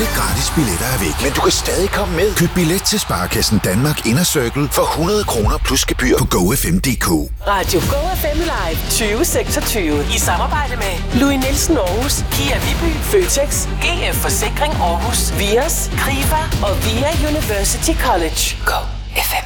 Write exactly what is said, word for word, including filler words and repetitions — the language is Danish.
Alle gratis billetter er væk. Men du kan stadig komme med. Køb billet til Sparekassen Danmark Inner Circle for hundrede kroner plus gebyr på go f m punktum d k. Radio Go F M Live tyve seksogtyve i samarbejde med Louis Nielsen Aarhus, Kia Viby, Føtex, G F Forsikring Aarhus, Vios, Krifa og Via University College. Go F M.